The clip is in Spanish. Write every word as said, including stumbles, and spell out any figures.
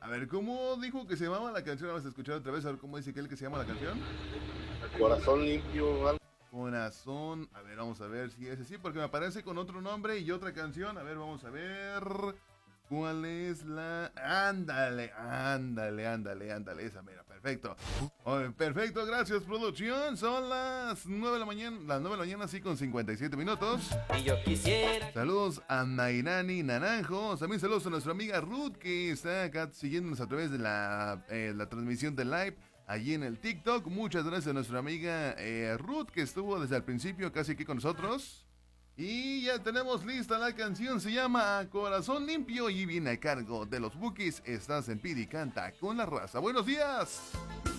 A ver, ¿cómo dijo que se llamaba la canción? Vamos a escuchar otra vez, a ver cómo dice que él que se llama la canción. Corazón limpio, algo. Corazón, a ver, vamos a ver si es así, porque me aparece con otro nombre y otra canción. A ver, vamos a ver. ¿Cuál es la...? Ándale, ándale, ándale, ándale, esa mera, perfecto. Oye, perfecto, gracias, producción. Son las nueve de la mañana, las nueve de la mañana, sí, con cincuenta y siete minutos. Y yo quisiera. Saludos a Nairani Naranjo. También saludos a nuestra amiga Ruth, que está acá siguiéndonos a través de la, eh, la transmisión de live allí en el TikTok. Muchas gracias a nuestra amiga eh, Ruth, que estuvo desde el principio casi aquí con nosotros. Y ya tenemos lista la canción, se llama Corazón Limpio y viene a cargo de los Bookies. Estás en Pidi Canta con la Raza. Buenos días.